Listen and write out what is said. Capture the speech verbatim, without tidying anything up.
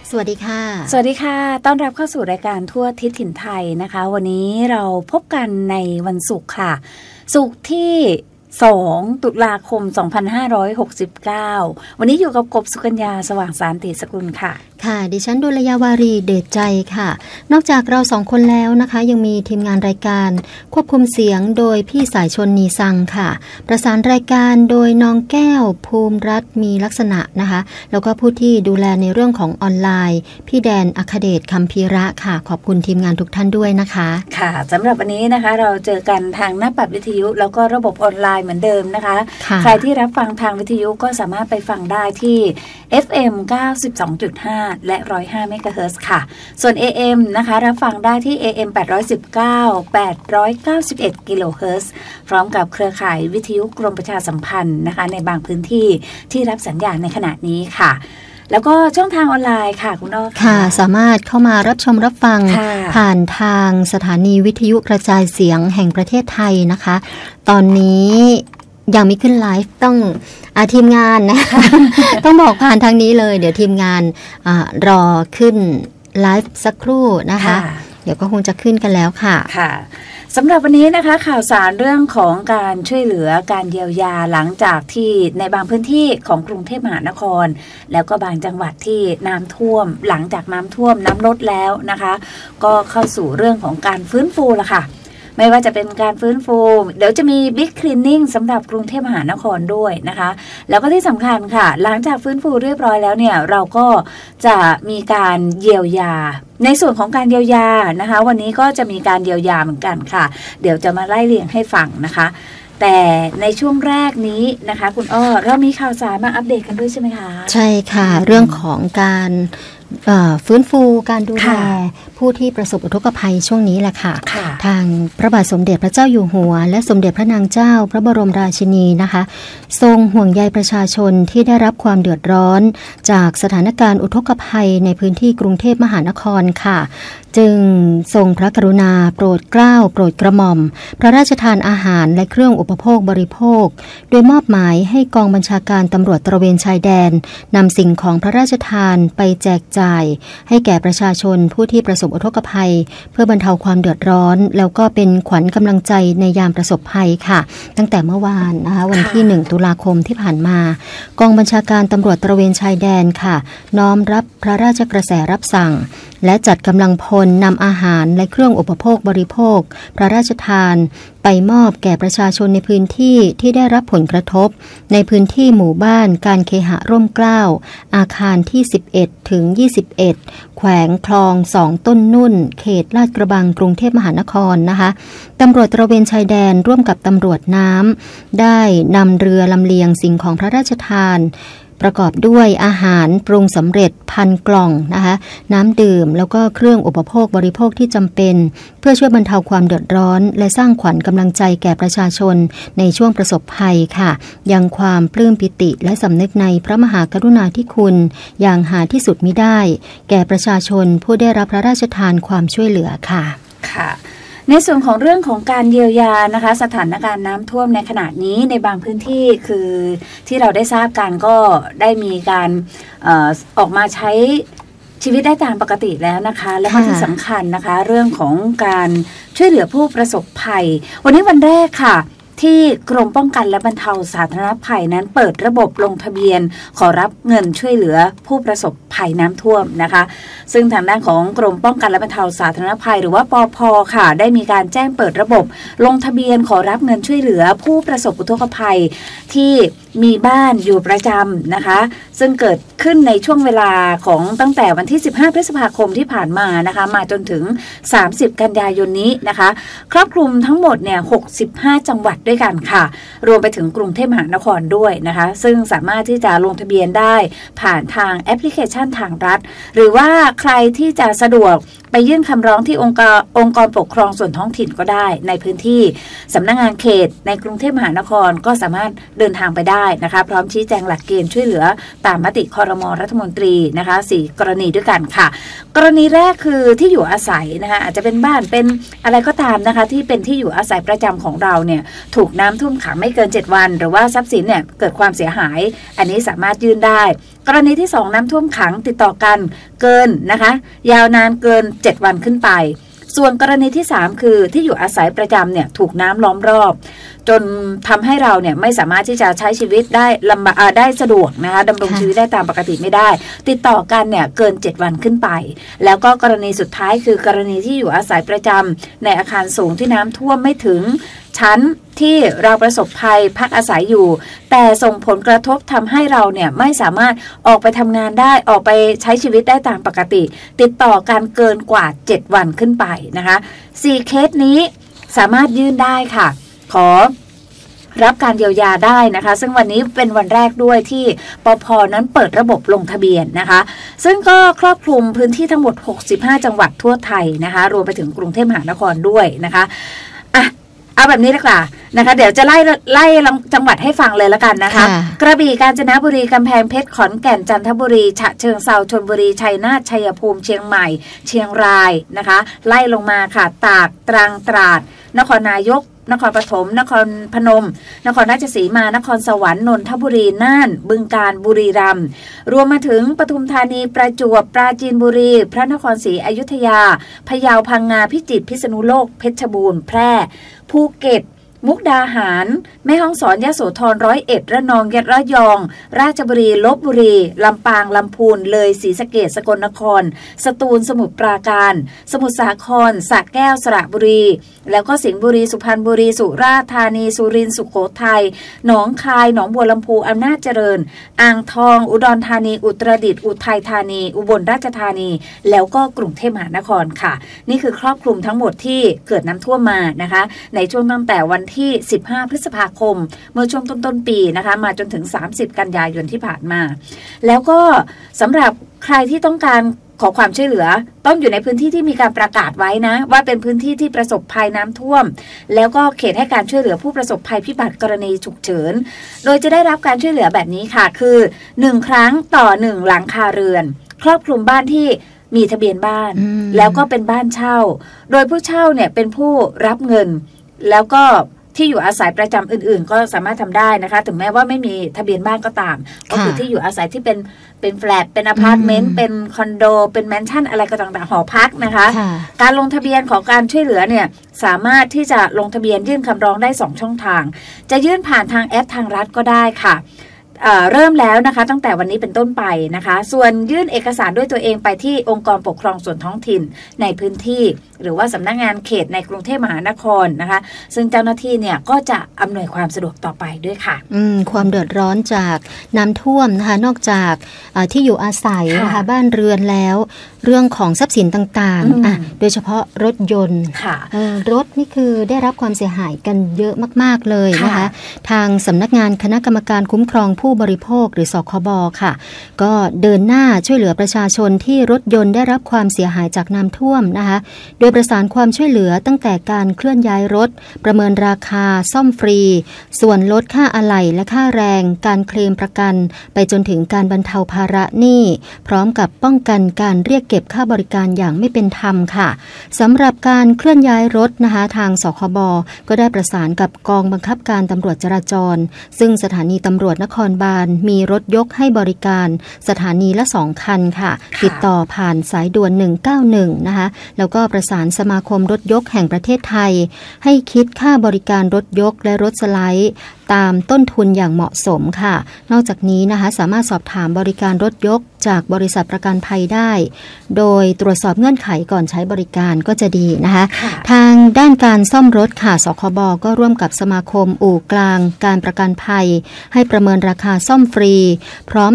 สวัสดีค่ะสวัสดีค่ะต้อนรับเข้าสู่รายการทั่วทิศถิ่นไทยนะคะวันนี้เราพบกันในวันศุกร์ค่ะศุกร์ที่สองตุลาคมสองพันห้าร้อยหกสิบเก้าวันนี้อยู่กับกบสุกัญญาสว่างสานติสกุลค่ะค่ะดิฉันดุลยาวารีเดชใจค่ะนอกจากเราสองคนแล้วนะคะยังมีทีมงานรายการควบคุมเสียงโดยพี่สายชนนีซังค่ะประสานรายการโดยน้องแก้วภูมิรัตน์มีลักษณะนะคะแล้วก็ผู้ที่ดูแลในเรื่องของออนไลน์พี่แดนอัคเดชคัมพีระค่ะขอบคุณทีมงานทุกท่านด้วยนะคะค่ะสำหรับวันนี้นะคะเราเจอกันทางหน้าปัดวิทยุแล้วก็ระบบออนไลน์เหมือนเดิมนะคะใครที่รับฟังทางวิทยุก็สามารถไปฟังได้ที่ เอฟ เอ็ม เก้าสิบสองจุดห้า และ หนึ่งร้อยห้า เมกะเฮิรตซ์ค่ะส่วน เอ เอ็ม นะคะรับฟังได้ที่ เอ เอ็ม แปดร้อยสิบเก้า แปดร้อยเก้าสิบเอ็ด กิโลเฮิรตซ์พร้อมกับเครือข่ายวิทยุกรมประชาสัมพันธ์นะคะในบางพื้นที่ที่รับสัญญาณในขณะนี้ค่ะแล้วก็ช่องทางออนไลน์ค่ะคุณอ้อค่ะสามารถเข้ามารับชมรับฟังผ่านทางสถานีวิทยุกระจายเสียงแห่งประเทศไทยนะคะตอนนี้ยังไม่ขึ้นไลฟ์ต้องอาทีมงานนะคะ ต้องบอกผ่านทางนี้เลยเดี๋ยวทีมงานอรอขึ้นไลฟ์สักครู่นะคะเดี๋ยวก็คงจะขึ้นกันแล้วค่ะค่ะสำหรับวันนี้นะคะข่าวสารเรื่องของการช่วยเหลือการเยียวยาหลังจากที่ในบางพื้นที่ของกรุงเทพมหานครแล้วก็บางจังหวัดที่น้ำท่วมหลังจากน้ำท่วมน้ำลดแล้วนะคะก็เข้าสู่เรื่องของการฟื้นฟูละค่ะไม่ว่าจะเป็นการฟื้นฟูเดี๋ยวจะมีบิ๊กคลีนนิ่งสำหรับกรุงเทพมหานครด้วยนะคะแล้วก็ที่สำคัญค่ะหลังจากฟื้นฟูเรียบร้อยแล้วเนี่ยเราก็จะมีการเยียวยาในส่วนของการเยียวยานะคะวันนี้ก็จะมีการเยียวยาเหมือนกันค่ะเดี๋ยวจะมาไล่เรียงให้ฟังนะคะแต่ในช่วงแรกนี้นะคะคุณอ้อเรามีข่าวสารมาอัปเดตกันด้วยใช่ไหมคะใช่ค่ะเรื่องของการฟื้นฟูการดูแลผู้ที่ประสบอุทกภัยช่วงนี้แหละค่ะทางพระบาทสมเด็จพระเจ้าอยู่หัวและสมเด็จพระนางเจ้าพระบรมราชินีนะคะทรงห่วงใยประชาชนที่ได้รับความเดือดร้อนจากสถานการณ์อุทกภัยในพื้นที่กรุงเทพมหานครค่ะจึงทรงพระกรุณาโปรดเกล้าโปรดกระหม่อมพระราชทานอาหารและเครื่องอุปโภคบริโภคโดยมอบหมายให้กองบัญชาการตำรวจตระเวนชายแดนนำสิ่งของพระราชทานไปแจกจ่ายให้แก่ประชาชนผู้ที่ประสบอุทกภัยเพื่อบรรเทาความเดือดร้อนแล้วก็เป็นขวัญกำลังใจในยามประสบภัยค่ะตั้งแต่เมื่อวานนะคะวันที่หนึ่งตุลาคมที่ผ่านมากองบัญชาการตำรวจตระเวนชายแดนค่ะน้อมรับพระราชกระแสรับสั่งและจัดกำลังพลนำอาหารและเครื่องอุปโภคบริโภคพระราชทานไปมอบแก่ประชาชนในพื้นที่ที่ได้รับผลกระทบในพื้นที่หมู่บ้านการเคหะร่มเกล้าอาคารที่สิบเอ็ดถึงยี่สิบเอ็ดแขวงคลองสองต้นนุ่นเขตลาดกระบังกรุงเทพมหานครนะคะตำรวจตระเวนชายแดนร่วมกับตำรวจน้ำได้นำเรือลำเลียงสิ่งของพระราชทานประกอบด้วยอาหารปรุงสำเร็จพันกล่องนะคะน้ำดื่มแล้วก็เครื่องอุปโภคบริโภคที่จำเป็นเพื่อช่วยบรรเทาความเดือดร้อนและสร้างขวัญกำลังใจแก่ประชาชนในช่วงประสบภัยค่ะยังความปลื้มปิติและสำนึกในพระมหากรุณาธิคุณอย่างหาที่สุดมิได้แก่ประชาชนผู้ได้รับพระราชทานความช่วยเหลือค่ะค่ะในส่วนของเรื่องของการเยียวยานะคะสถานการณ์น้ำท่วมในขณะนี้ในบางพื้นที่คือที่เราได้ทราบกันก็ได้มีการเอ่อออกมาใช้ชีวิตได้ตามปกติแล้วนะคะและก็ที่สำคัญนะคะเรื่องของการช่วยเหลือผู้ประสบภัยวันนี้วันแรกค่ะที่กรมป้องกันและบรรเทาสาธารณภัยนั้นเปิดระบบลงทะเบียนขอรับเงินช่วยเหลือผู้ประสบภัยน้ำท่วมนะคะซึ่งทางด้านของกรมป้องกันและบรรเทาสาธารณภัยหรือว่าปภ.ค่ะได้มีการแจ้งเปิดระบบลงทะเบียนขอรับเงินช่วยเหลือผู้ประสบอุทกภัยที่มีบ้านอยู่ประจำนะคะซึ่งเกิดขึ้นในช่วงเวลาของตั้งแต่วันที่สิบห้าพฤษภาคมที่ผ่านมานะคะมาจนถึงสามสิบกันยายนนี้นะคะครอบคลุมทั้งหมดเนี่ยหกสิบห้าจังหวัดด้วยกันค่ะรวมไปถึงกรุงเทพมหานครด้วยนะคะซึ่งสามารถที่จะลงทะเบียนได้ผ่านทางแอปพลิเคชันทางรัฐหรือว่าใครที่จะสะดวกไปยื่นคำร้องที่องค์การองค์กรปกครองส่วนท้องถิ่นก็ได้ในพื้นที่สำนักงานเขตในกรุงเทพมหานครก็สามารถเดินทางไปได้นะคะพร้อมชี้แจงหลักเกณฑ์ช่วยเหลือตามมติครม.รัฐมนตรีนะคะสี่กรณีด้วยกันค่ะกรณีแรกคือที่อยู่อาศัยนะคะอาจจะเป็นบ้านเป็นอะไรก็ตามนะคะที่เป็นที่อยู่อาศัยประจำของเราเนี่ยถูกน้ำท่วมขังไม่เกินเจ็ดวันหรือว่าทรัพย์สินเนี่ยเกิดความเสียหายอันนี้สามารถยื่นได้กรณีที่สองน้ำท่วมขังติดต่อกันเกินนะคะยาวนานเกินเจ็ดวันขึ้นไปส่วนกรณีที่สามคือที่อยู่อาศัยประจำเนี่ยถูกน้ำล้อมรอบจนทำให้เราเนี่ยไม่สามารถที่จะใช้ชีวิตได้ลำบากได้สะดวกนะคะดำรงชีวิตได้ตามปกติไม่ได้ติดต่อกันเนี่ยเกินเจ็ดวันขึ้นไปแล้วก็กรณีสุดท้ายคือกรณีที่อยู่อาศัยประจำในอาคารสูงที่น้ำท่วมไม่ถึงชั้นที่เราประสบภัยพักอาศัยอยู่แต่ส่งผลกระทบทำให้เราเนี่ยไม่สามารถออกไปทำงานได้ออกไปใช้ชีวิตได้ตามปกติติดต่อกันเกินกว่าเจ็ดวันขึ้นไปนะคะสี่เคสนี้สามารถยื่นได้ค่ะขอรับการเยียวยาได้นะคะซึ่งวันนี้เป็นวันแรกด้วยที่ปภ.นั้นเปิดระบบลงทะเบียนนะคะซึ่งก็ครอบคลุมพื้นที่ทั้งหมดหกสิบห้าจังหวัดทั่วไทยนะคะรวมไปถึงกรุงเทพมหานครด้วยนะคะอ่ะเอาแบบนี้ดีกว่านะคะเดี๋ยวจะไล่ไล่จังหวัดให้ฟังเลยละกันนะคะกระบี่กาญจนบุรีกำแพงเพชรขอนแก่นจันทบุรีฉะเชิงเทราชลบุรีชัยนาทชัยภูมิเชียงใหม่เชียงรายนะคะไล่ลงมาค่ะตากตรังตราดนครนายกนครปฐมนครพนมนครราชสีมานครสวรรค์นนทบุรีน่านบึงกาฬบุรีรัมย์รวมมาถึงปทุมธานีประจวบปราจีนบุรีพระนครศรีอยุธยาพะเยาพังงาพิจิตรพิษณุโลกเพชรบูรณ์แพร่ภูเก็ตมุกดาหารแม่ฮ่องสอนยโสธรร้อยเอ็ดระนองยะระยองราชบุรีลพบุรีลำปางลำพูนเลยศรีสะเกษสกลนครสตูลสมุทรปราการสมุทรสาครสระแก้วสระบุรีแล้วก็สิงห์บุรีสุพรรณบุรีสุราษฎร์ธานีสุรินทร์สุโขทัยหนองคายหนองบัวลำพูอำนาจเจริญอ่างทองอุดรธานีอุตรดิตถ์อุทัยธานีอุบลราชธานีแล้วก็กรุงเทพมหานครค่ะนี่คือครอบคลุมทั้งหมดที่เกิดน้ำท่วมมานะคะในช่วงตั้งแต่วันที่สิบห้าพฤษภาคมเมื่อช่วงต้นๆปีนะคะมาจนถึงสามสิบกันยายนที่ผ่านมาแล้วก็สำหรับใครที่ต้องการขอความช่วยเหลือต้องอยู่ในพื้นที่ที่มีการประกาศไว้นะว่าเป็นพื้นที่ที่ประสบภัยน้ำท่วมแล้วก็เขตให้การช่วยเหลือผู้ประสบภัยพิบัติกรณีฉุกเฉินโดยจะได้รับการช่วยเหลือแบบนี้ค่ะคือหนึ่งครั้งต่อหนึ่งหลังคาเรือนครอบคลุมบ้านที่มีทะเบียนบ้านแล้วก็เป็นบ้านเช่าโดยผู้เช่าเนี่ยเป็นผู้รับเงินแล้วก็ที่อยู่อาศัยประจำอื่นๆก็สามารถทำได้นะคะถึงแม้ว่าไม่มีทะเบียนบ้านก็ตามก็คือที่อยู่อาศัยที่เป็นเป็นแฟลตเป็นอพาร์ตเมนต์เป็นคอนโดเป็นแมนชั่นอะไรก็ต่างๆหอพักนะคะการลงทะเบียนของการช่วยเหลือเนี่ยสามารถที่จะลงทะเบียนยื่นคำร้องได้สองช่องทางจะยื่นผ่านทางแอปทางรัฐก็ได้ค่ะเอ่อเริ่มแล้วนะคะตั้งแต่วันนี้เป็นต้นไปนะคะส่วนยื่นเอกสารด้วยตัวเองไปที่องค์กรปกครองส่วนท้องถิ่นในพื้นที่หรือว่าสำนักงานเขตในกรุงเทพมหานครนะคะซึ่งเจ้าหน้าที่เนี่ยก็จะอำนวยความสะดวกต่อไปด้วยค่ะอืมความเดือดร้อนจากน้ำท่วมนะคะนอกจากที่อยู่อาศัยนะคะบ้านเรือนแล้วเรื่องของทรัพย์สินต่างๆอ่ะโดยเฉพาะรถยนต์รถนี่คือได้รับความเสียหายกันเยอะมากๆเลยนะคะทางสำนักงานคณะกรรมการคุ้มครองผู้บริโภคหรือสคบค่ะก็เดินหน้าช่วยเหลือประชาชนที่รถยนต์ได้รับความเสียหายจากน้ำท่วมนะคะโดยประสานความช่วยเหลือตั้งแต่การเคลื่อนย้ายรถประเมินราคาซ่อมฟรีส่วนลดค่าอะไหล่และค่าแรงการเคลมประกันไปจนถึงการบรรเทาภาระหนี้พร้อมกับป้องกันการเรียกเก็บค่าบริการอย่างไม่เป็นธรรมค่ะสำหรับการเคลื่อนย้ายรถนะคะทางสคบก็ได้ประสานกับกองบังคับการตำรวจจราจรซึ่งสถานีตำรวจนครบาลมีรถยกให้บริการสถานีละสองคันค่ะติดต่อผ่านสายด่วนหนึ่งเก้าหนึ่งนะคะแล้วก็ประสานสมาคมรถยกแห่งประเทศไทยให้คิดค่าบริการรถยกและรถสไลด์ตามต้นทุนอย่างเหมาะสมค่ะนอกจากนี้นะคะสามารถสอบถามบริการรถยกจากบริษัทประกันภัยได้โดยตรวจสอบเงื่อนไขก่อนใช้บริการก็จะดีนะคะทางด้านการซ่อมรถค่ะสคบก็ร่วมกับสมาคมอู่กลางการประกันภัยให้ประเมินราคาซ่อมฟรีพร้อม